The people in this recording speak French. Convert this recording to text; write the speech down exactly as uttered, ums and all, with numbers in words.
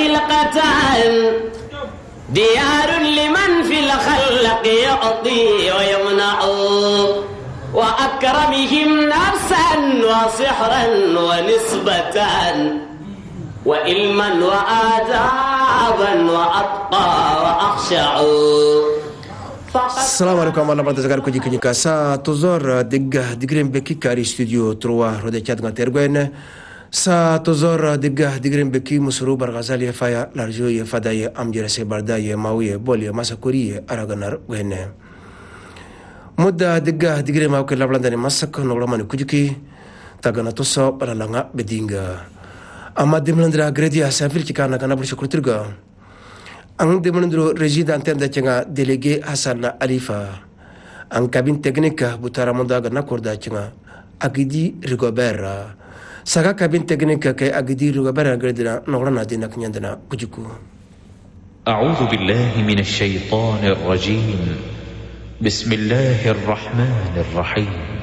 خلقة ديار لمن في الخلق يعطي ويمنع وأكرمهم نفسا وصحرا ونسبة وإلما وآدابا وأتقى وأخشع. Assalamualaikum warahmatullahi wabarakatuh. Kujik kujik sa tozor digah digrim beki kari studio trois rode chat ngatergwen sa tozor digah digrim beki musuru bargazali faya larjo ye fadaye amjira se bardaye mawiye bolye masakuri araganar gwene mudda digah digrim maw ke lablandane masak noglamani kujiki tagana toso paralanga bedinga amma dimlandra gredia safil cikana kana bersyukurtirga ang demonandro resida antenda cenga délégué Hassan Alifa ang cabine technique butara mondaga nakorda cenga Agidi Rigobert saga cabine technique ke Agidi Rigobert gredina nograna dina knyandana kujiku. أعوذ بالله من الشيطان الرجيم بسم الله الرحمن الرحيم